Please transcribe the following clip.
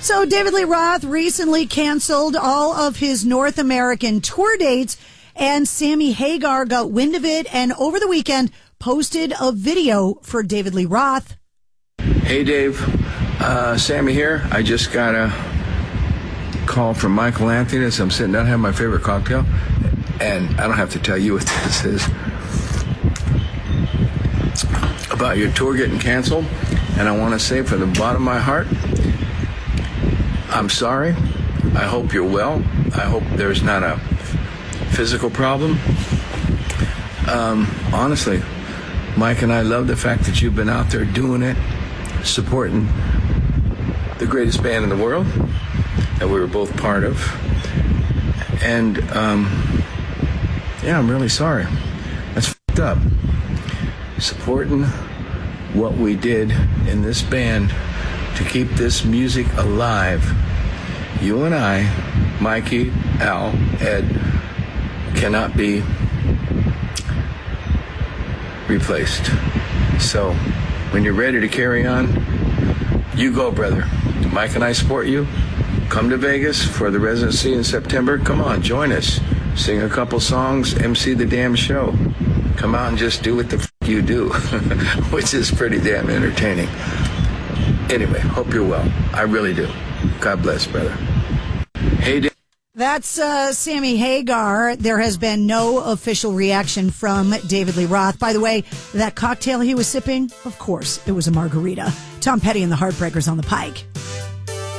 So David Lee Roth recently canceled all of his North American tour dates, and Sammy Hagar got wind of it and over the weekend posted a video for David Lee Roth. Hey Dave, Sammy here. I just got a call from Michael Anthony as I'm sitting down having my favorite cocktail, and I don't have to tell you what this is, about your tour getting canceled. And I want to say from the bottom of my heart, I'm sorry. I hope you're well. I hope there's not a physical problem. Honestly, Mike and I love the fact that you've been out there doing it, supporting the greatest band in the world that we were both part of. And, yeah, I'm really sorry. That's fucked up. Supporting what we did in this band to keep this music alive. You and I, Mikey, Al, Ed, cannot be replaced. So, when you're ready to carry on, you go, brother. Mike and I support you. Come to Vegas for the residency in September. Come on, join us. Sing a couple songs, MC the damn show. Come out and just do what the you do, which is pretty damn entertaining. Anyway, hope you're well. I really do. God bless, brother. Hey, That's Sammy Hagar. There has been no official reaction from David Lee Roth. By the way, that cocktail he was sipping, of course, it was a margarita. Tom Petty and the Heartbreakers on the Pike.